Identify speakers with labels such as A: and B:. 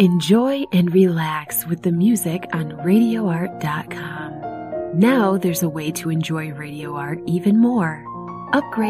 A: Enjoy and relax with the music on RadioArt.com. Now there's a way to enjoy Radio Art even more. Upgrade